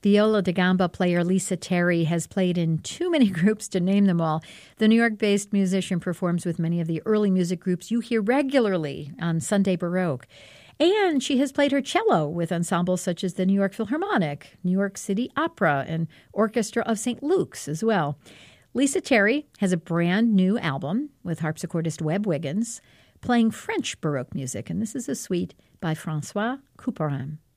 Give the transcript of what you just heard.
Viola da gamba player Lisa Terry has played in too many groups to name them all. The New York-based musician performs with many of the early music groups you hear regularly on Sunday Baroque. And she has played her cello with ensembles such as the New York Philharmonic, New York City Opera, and Orchestra of St. Luke's as well. Lisa Terry has a brand new album with harpsichordist Webb Wiggins playing French Baroque music, and this is a suite by François Couperin.